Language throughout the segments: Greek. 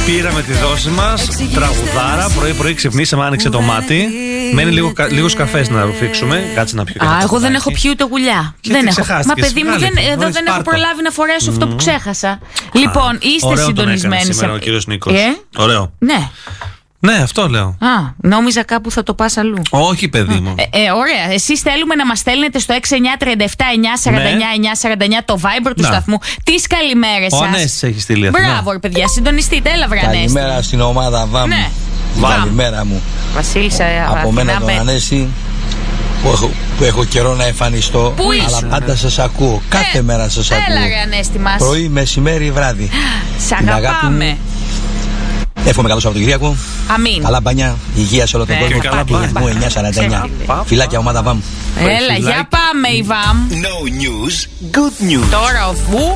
Πήραμε τη δόση μας. Τραγουδάρα. Πρωί-πρωί ξυπνήσαμε, άνοιξε το μάτι. Μένει λίγος καφές να ρουφήξουμε. Κάτσε να πιω. Εγώ δεν έχω πιει ούτε γουλιά. Δεν έχω. Μα παιδί μου, δεν έχω προλάβει να φορέσω αυτό που ξέχασα. Λοιπόν, είστε συντονισμένοι σήμερα ο κύριος Νίκος. Ωραίο. Ναι. Ναι, αυτό λέω. Νόμιζα κάπου θα το πας αλλού. Όχι, παιδί μου. Ωραία. Εσείς θέλουμε να μας στέλνετε στο 6937-949-949 το Viber του σταθμού τις καλημέρες σας. Ο Ανέστης έχει στείλει αυτό. Μπράβο, ρε παιδιά, συντονιστείτε. Έλα, βρε Ανέστη. Καλημέρα στην ομάδα ΒΑΜ. Ναι. Καλημέρα μου. Βασίλισσα, από μένα τον Ανέστη που έχω καιρό να εμφανιστώ. Πού αλλά πάντα σας ακούω. Κάθε μέρα σας ακούω. Έλα, ρε Ανέστη μας. Πρωί, μεσημέρι, βράδυ. Σ' αγαπάμε. Εύχομαι καλό Σαββατοκύριακο. Αμήν. Καλά μπάνια, υγεία σε όλο τον κόσμο. Του ρυθμού 949. Φιλάκια ομάδα ΒΑΜ. Έλα, για πάμε η ΒΑΜ. No news, good news. Τώρα ο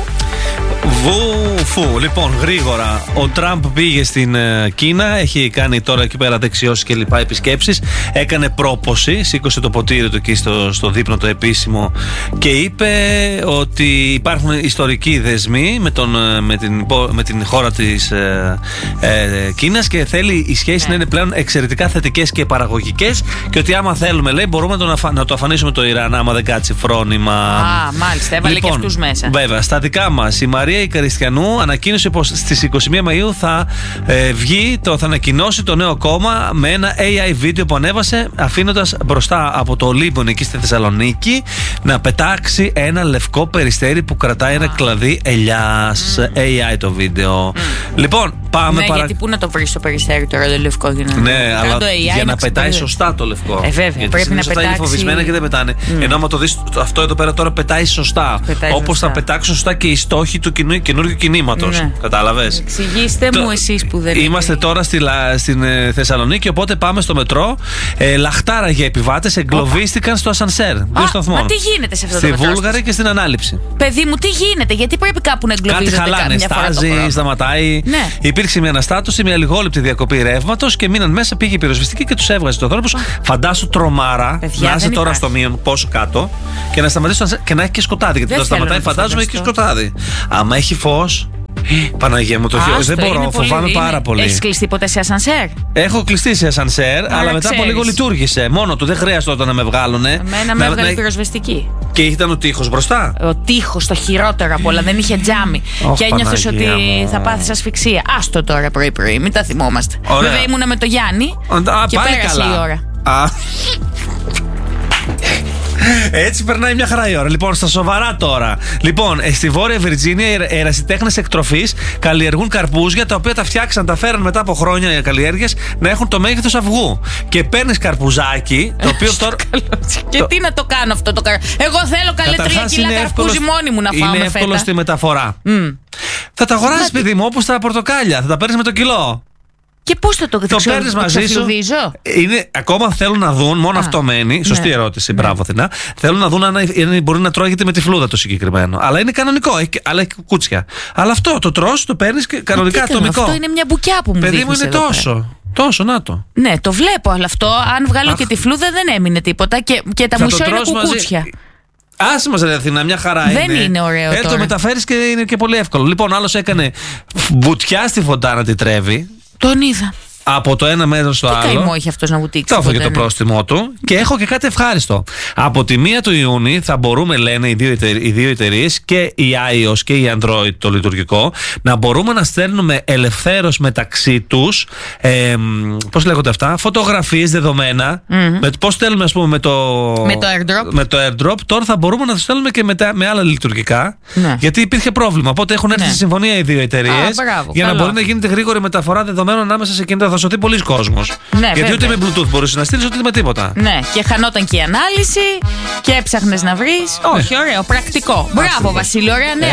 Φου. Λοιπόν, γρήγορα. Ο Τραμπ πήγε στην Κίνα. Έχει κάνει τώρα εκεί πέρα δεξιώσεις και λοιπά επισκέψεις. Έκανε πρόποση. Σήκωσε το ποτήρι του εκεί στο δείπνο το επίσημο. Και είπε ότι υπάρχουν ιστορικοί δεσμοί με την χώρα της Κίνας. Και θέλει οι σχέσεις να είναι πλέον εξαιρετικά θετικές και παραγωγικές. Και ότι άμα θέλουμε, λέει, μπορούμε να το αφανίσουμε το Ιράν, άμα δεν κάτσει φρόνημα. Μάλιστα. Έβαλε και αυτούς μέσα. Βέβαια. Στα δικά μας, η Μαρία η Καριστιανού ανακοίνωσε πως στις 21 Μαΐου θα ανακοινώσει το νέο κόμμα με ένα AI βίντεο που ανέβασε, αφήνοντας μπροστά από το Ολύμπιον εκεί στη Θεσσαλονίκη να πετάξει ένα λευκό περιστέρι που κρατάει ένα κλαδί ελιάς. AI το βίντεο. Λοιπόν, πάμε γιατί πού να το βρεις το περιστέρι τώρα το λευκό για να. Ναι, αλλά για να πετάει σωστά το λευκό. Βέβαια, γιατί πρέπει να πετάξει. Είναι φοβισμένα και δεν πετάνε. Ενώ άμα το δεις αυτό εδώ πέρα τώρα πετάει σωστά. Όπως θα πετάξουν σωστά και οι στόχοι του καινούργιου κινήματος. Ναι. Κατάλαβες. Εξηγήστε μου εσείς που δεν είμαστε τώρα στην Θεσσαλονίκη, οπότε πάμε στο μετρό. Λαχτάρα για επιβάτες εγκλωβίστηκαν στο ασανσέρ. Δύο σταθμών. Μα τι γίνεται σε αυτό το μετρό? Στη Βούλγαρη και στην Ανάληψη. Παιδί μου, τι γίνεται, γιατί πρέπει κάπου να εγκλωβίζονται? Κάτι χαλάνε, στάζει, σταματάει. Ναι. Υπήρξε μια αναστάτωση, μια λιγόλεπτη διακοπή ρεύματος και μείναν μέσα. Πήγε η πυροσβεστική και τους έβγαζε το δρόμο. Φαντάσου τρομάρα να είσαι τώρα στο μείον πόσο κάτω και να σταματήσει και να έχει και σκοτάδι. Γιατί το σταματάει, φαντάζομαι, έχει και σκοτάδι. Άμα έχει φως. Παναγία μου, δεν μπορώ, φοβάμαι πάρα πολύ. Έχεις κλειστεί ποτέ σε ασανσέρ? Έχω κλειστεί σε ασανσέρ, αλλά μετά από λίγο λειτουργήσε. Μόνο του, δεν χρειάζεται να με βγάλουνε. Εμένα με έβγαλε πυροσβεστική. Και ήταν ο τοίχος μπροστά. Ο τοίχος, το χειρότερο απ' όλα, δεν είχε τζάμι. Και ένιωθες ότι θα πάθεις ασφυξία. Άστο τώρα πρωί-πρωί, μην τα θυμόμαστε. Βέβαια ήμουνα με το Γιάννη και πέρασε η ώρα. Έτσι περνάει μια χαρά η ώρα. Λοιπόν, στα σοβαρά τώρα. Λοιπόν, στη Βόρεια Βιρτζίνια οι ερασιτέχνες εκτροφής καλλιεργούν καρπούζια τα οποία τα φτιάξαν, τα φέραν μετά από χρόνια καλλιέργειες να έχουν το μέγεθος αυγού. Και παίρνεις καρπουζάκι, το οποίο τώρα. Και τι να το κάνω αυτό το καρπούζι? Εγώ θέλω καλέ 3 κιλά καρπούζι μόνη μου να φάω. Είναι εύκολο στη μεταφορά. Θα τα αγοράσεις, παιδί μου, όπως τα πορτοκάλια. Θα τα παίρνεις με το κιλό. Και πώς θα το παίρνεις μαζί σου? Ακόμα θέλουν να δουν, μόνο αυτό μένει. Σωστή ερώτηση, μπράβο Αθηνά. Θέλουν να δουν αν μπορεί να τρώγεται με τη φλούδα το συγκεκριμένο. Αλλά είναι κανονικό, αλλά έχει κουκούτσια. Αλλά αυτό το τρως, το παίρνεις και κανονικά ατομικό. Αυτό είναι μια μπουκιά που μου δείχνεις. Παιδί μου, είναι τόσο, να το. Ναι, το βλέπω, αλλά αυτό, αν βγάλω και τη φλούδα, δεν έμεινε τίποτα. Και τα μουσό είναι κουκούτσια. Άσε μας ρε Αθηνά, μια χαρά είναι. Δεν είναι ωραίο τώρα. Το μεταφέρεις και είναι και πολύ εύκολο. Λοιπόν, άλλος έκανε μπουτιά στη φωντάνα τη Τρέβη. Τον είδα. Από το ένα μέτρο στο άλλο. Τι καημό έχει αυτός να βουτήξει? Το έφαγε το πρόστιμό του. Και έχω και κάτι ευχάριστο. Από τη 1 του Ιούνιου θα μπορούμε, λένε οι δύο εταιρείες, και η iOS και η Android το λειτουργικό, να μπορούμε να στέλνουμε ελευθέρως μεταξύ τους, πώς λέγονται αυτά, φωτογραφίες, δεδομένα. Πώς στέλνουμε, ας πούμε, με το AirDrop. Τώρα θα μπορούμε να το στέλνουμε και με άλλα λειτουργικά. Ναι. Γιατί υπήρχε πρόβλημα. Οπότε έχουν έρθει στη συμφωνία οι δύο εταιρείες για να μπορεί να γίνεται γρήγορη μεταφορά δεδομένων ανάμεσα σε κινητά. Θα σωθεί πολλοί κόσμος. Ναι, γιατί ούτε με Bluetooth μπορούσε να στείλεις, ούτε με τίποτα. Ναι, και χανόταν και η ανάλυση και έψαχνες να βρεις. Όχι, ωραίο, πρακτικό. Μπράβο, Βασίλη, ωραία, ναι.